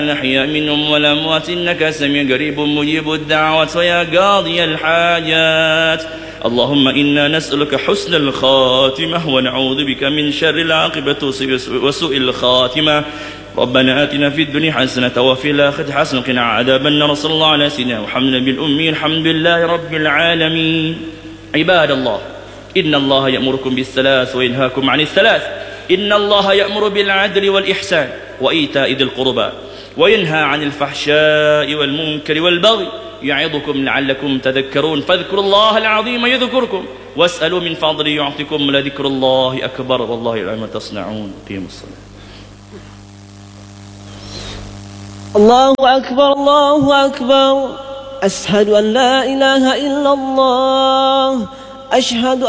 الأحياء منهم والأموات إنك سميع قريب مجيب الدعوات ويا قاضي الحاجات. اللهم إنا نسألك حسن الخاتمة ونعوذ بك من شر العاقبة وسوء الخاتمة. ربنا آتنا في الدنيا حسنة وفي الآخرة حسنة وقنا عذاب النار. صلى الله على سيدنا محمد بالأمي. الحمد لله رب العالمين. عباد الله، إن الله يأمركم بالثلاث وينهاكم عن الثلاث. إن الله يأمر بالعدل والإحسان وإيتاء ذي القربى وينهى عن الفحشاء والمنكر والبغي يعظكم لعلكم تذكرون. فاذكروا الله العظيم يذكركم واسألوا من فضله يعطكم ولذكر الله أكبر والله يعلم ما تصنعون. قيموا الصلاة. الله أكبر الله أكبر. أشهد أن لا إله إلا الله. أشهد